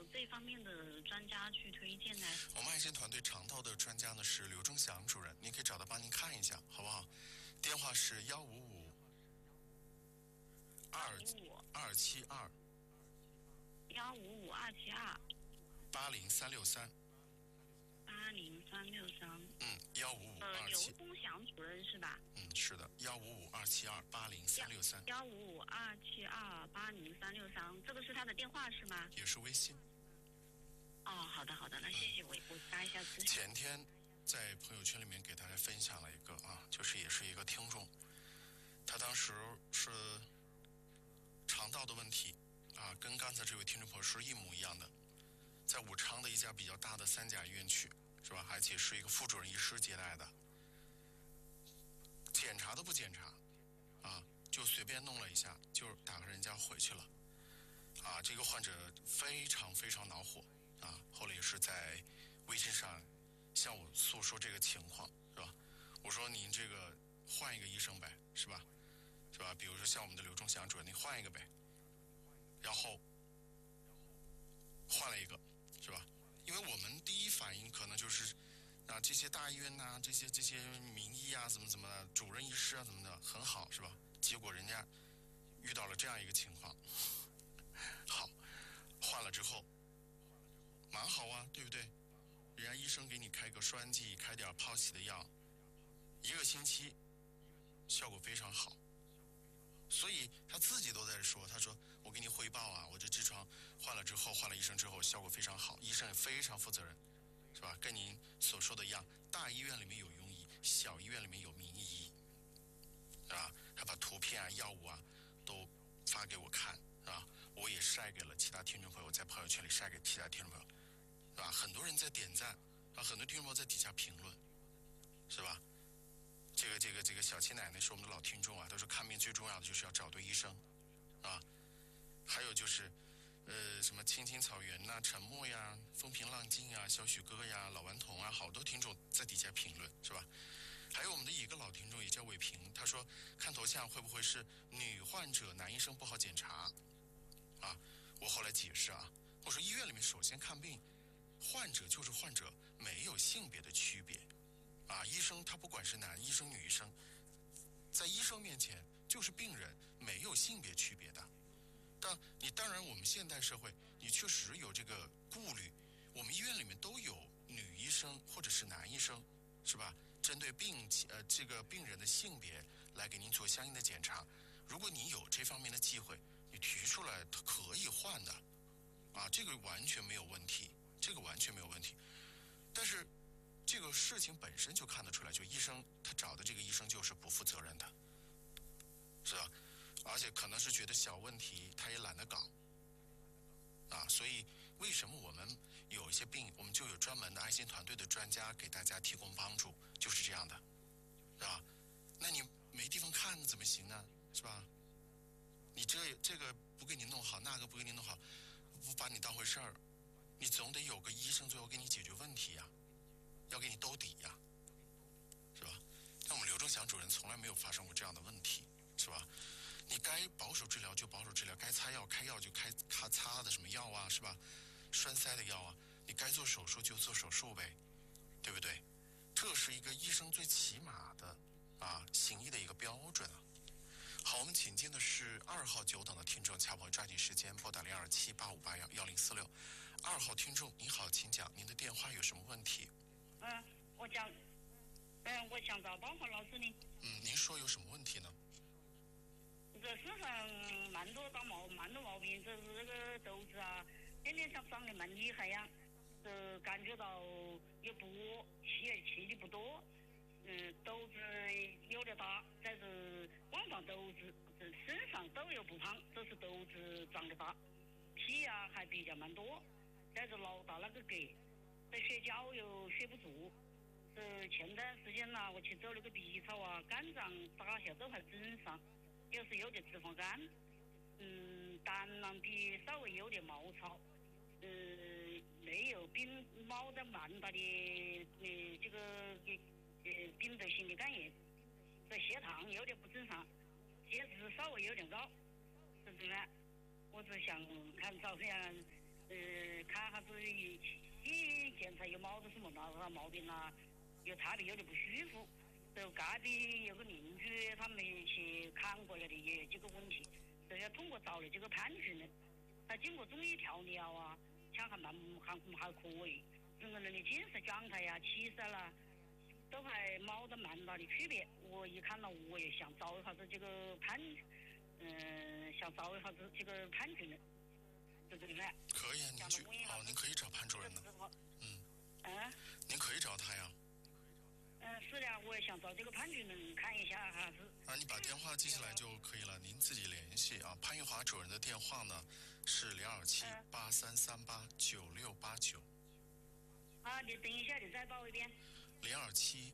这方面的专家去推荐呢？ 我们爱心团队肠道的专家呢是刘忠祥主任，您可以找他帮您看一下，好不好？电话是155-272-80363。 刘忠祥主任是吧？ 是的，155-272-80363。 155-272-80363，这个是他的电话是吗？ 也是微信。 哦，好的，那谢谢，我加一下咨询。 前天在朋友圈里面给大家分享了一个就是也是一个听众，他当时是肠道的问题跟刚才这位听众朋友是一模一样的，在武昌的一家比较大的3甲医院去，是吧？而且是一个副主任医师接待的，检查都不检查就随便弄了一下，就打发人家回去了这个患者非常非常恼火后来也是在微信上向我诉说这个情况，是吧？我说您这个换一个医生呗，是吧？比如说像我们的刘忠祥主任，你换一个呗。然后换了一个，是吧？因为我们第一反应可能就是这些大医院这些名医怎么的，主任医师怎么的很好，是吧？结果人家遇到了这样一个情况，好，换了之后蛮好对不对？人家医生给你开个栓剂，开点泡洗的药，1个星期效果非常好。所以他自己都在说，他说我给你汇报我这痔疮换了医生之后效果非常好，医生也非常负责任，是吧？跟您所说的一样，大医院里面有庸医，小医院里面有名医，是吧？他把图片药物都发给我看，是吧？我也晒给了其他听众朋友，在朋友圈里晒给其他听众朋友，是吧？很多人在点赞很多听众朋友在底下评论，是吧？这个小七奶奶是我们的老听众她说看病最重要的就是要找对医生还有就是什么青青草原沉默风平浪静小许哥老顽童好多听众在底下评论，是吧？还有我们的一个老听众也叫伟平，他说看头像会不会是女患者，男医生不好检查我后来解释我说医院里面首先看病，患者就是患者，没有性别的区别医生他不管是男医生女医生，在医生面前就是病人，没有性别区别的。当然我们现代社会你确实有这个顾虑，我们医院里面都有女医生或者是男医生，是吧？针对这个病人的性别来给您做相应的检查。如果你有这方面的忌讳，你提出来可以换的这个完全没有问题，但是这个事情本身就看得出来，就医生他找的这个医生就是不负责任的，是吧？而且可能是觉得小问题他也懒得搞所以为什么我们有一些病我们就有专门的爱心团队的专家给大家提供帮助，就是这样的，是吧？那你没地方看怎么行呢？是吧？你这个不给你弄好，那个不给你弄好，不把你当回事儿，你总得有个医生最后给你解决问题要给你兜底是吧？但我们刘忠祥主任从来没有发生过这样的问题，是吧？你该保守治疗就保守治疗，该擦药开药就擦的什么药是吧？栓塞的药你该做手术就做手术呗，对不对？这是一个医生最起码的行医的一个标准好，我们请进的是2号久等的听众，恰朋抓紧时间拨打0278581046。2号听众您好，请讲，您的电话有什么问题？ 我想找包华老师呢。 您说有什么问题呢？ 这身上蛮多毛病，就是这个肚子天天长得蛮厉害感觉到有不饿，气力不多，肚子有点大，但是光长肚子，身上都有不胖，就是肚子长得大，气还比较蛮多，但是老大那个嗝，这血胶又血不足。前段时间我去走那个 B 超肝脏打下都还正常，就是有点脂肪肝，胆囊壁稍微有点毛糙，没有毛的蛮大的这个病毒性的肝炎，这血糖有点不正常，血脂稍微有点高，是这样。我只想看照片，看一检查有毛子什么毛病啊，又差点有点不舒服。就隔壁有个邻居，他们去看过了的，也有几个问题，就要通过找了这个潘主任，他经过中医调疗啊，想还还可以，整个人的精神状态呀、气色啦，都还冇得蛮大的区别。我一看到我也想找一下子这个想找一下子这个潘主任，就这个样。 可以啊，您可以找潘主任的。您可以找他呀。 是的，我也想找这个潘主任看一下哈子。 你把电话记下来就可以了，您自己联系啊。潘玉华主任的电话呢是02783389689。 你等一下，你再报一遍。 027。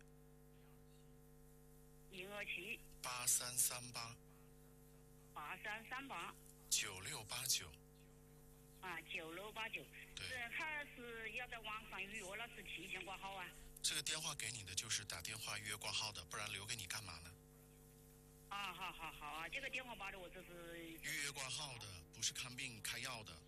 027。 8338。 8338。 9689。 9689。 对。 他是要在网上预约了，是提前挂号啊？ 这个电话给你的就是打电话预约挂号的，不然留给你干嘛呢？ 好啊，这个电话把的我这是预约挂号的，不是看病开药的。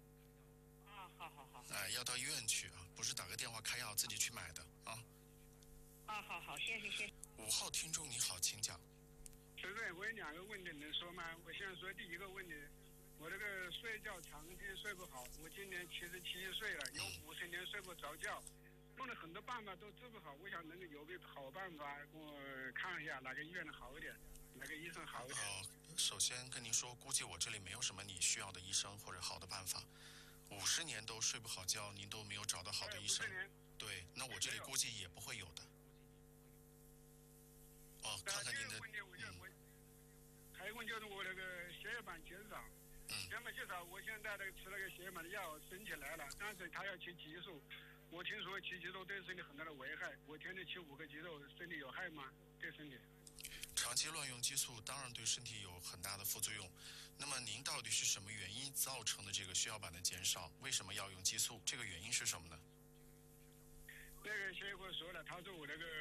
好。 要到医院去啊，不是打个电话开药自己去买的啊。 好，谢谢。 5号听众你好，请讲。 主任，我有2个问题能说吗？我先说第一个问题，我这个睡觉长期睡不好，我今年77岁了，有50年睡不着觉。用了很多办法都治不好，我想有没有好办法给我看一下，哪个医院的好一点，哪个医生好一点？ 首先跟您说，估计我这里没有什么你需要的医生或者好的办法。50年都睡不好觉，您都没有找到好的医生。对，那我这里估计也不会有的。看看您的。 还有一个问题就是我那个血小板减少。血小板减少，我现在吃那个血小板的药升起来了，但是他要吃激素。我听说吃激素对身体很大的危害，我天天吃5个激素，身体有害吗？对身体？ 长期乱用激素当然对身体有很大的副作用。那么您到底是什么原因造成的这个血小板的减少？为什么要用激素？这个原因是什么呢？ 那个协会说了，他说我那个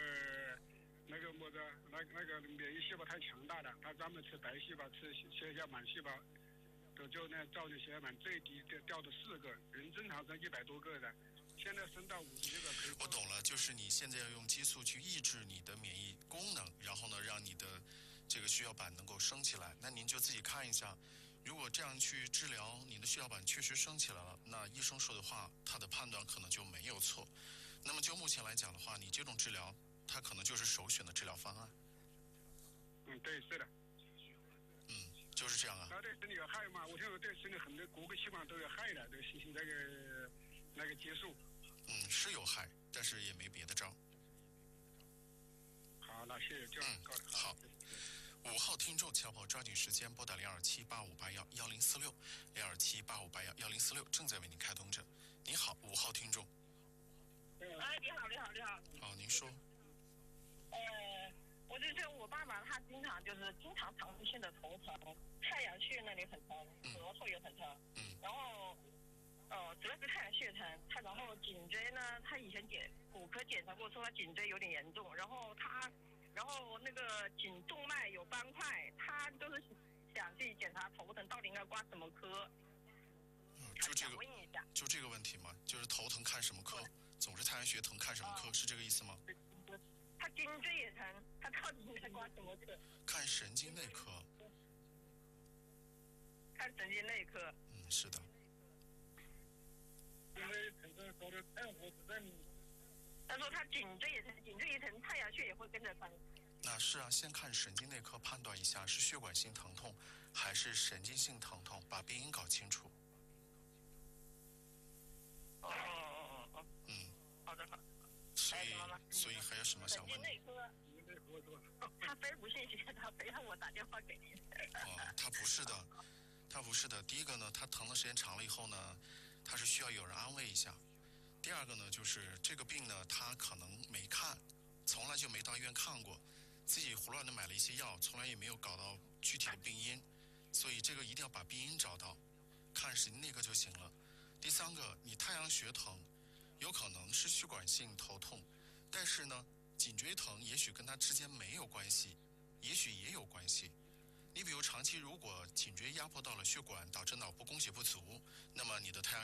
免疫细胞太强大了，他专门吃白细胞，吃血小板细胞，就那造成血小板最低掉的4个，人正常是100多个的。现在升到50个可以。 我懂了，就是你现在要用激素去抑制你的免疫功能，然后呢，让你的这个血小板能够升起来。那您就自己看一下，如果这样去治疗，你的血小板确实升起来了，那医生说的话，他的判断可能就没有错。那么就目前来讲的话，你这种治疗，它可能就是首选的治疗方案。 对，是的。 就是这样啊。 它对身体有害吗？我听说对身体很多各个器官都有害的，那个激素。 是有害，但是也没别的招。 好，那谢谢，这样够了。 好，5号听众小宝抓紧时间拨打02785811046，02785811046，正在为您开通着。你好，5号听众。 你好。 好，您说。 我就是我爸爸，他经常长期性的头疼，太阳穴那里很疼，额头也很疼，然后。主要是太阳穴疼，然后颈椎呢，他以前骨科检查过，说他颈椎有点严重，然后那个颈动脉有斑块，他就是想去检查头疼到底应该挂什么科。问一下， 就这个问题吗？就是头疼看什么科？总是太阳穴疼看什么科？是这个意思吗？ 他颈椎也疼，他到底应该挂什么科？ 看神经内科。 看神经内科。 是的。 他说他颈椎也疼，颈椎一疼，太阳穴也会跟着疼。 那是啊，先看神经内科判断一下是血管性疼痛还是神经性疼痛，把病因搞清楚。 好的。 所以还有什么想问？ 神经内科。他非不信邪，他非让我打电话给您。 他不是的。第一个呢，他疼的时间长了以后呢，他是需要有人安慰一下。第二个呢，就是这个病呢，他可能没看，从来就没到医院看过，自己胡乱的买了一些药，从来也没有搞到具体的病因，所以这个一定要把病因找到，看神经内科就行了。第三个，你太阳穴疼，有可能是血管性头痛，但是呢，颈椎疼也许跟它之间没有关系，也许也有关系。你比如长期如果颈椎压迫到了血管，导致脑部供血不足，那么你的太阳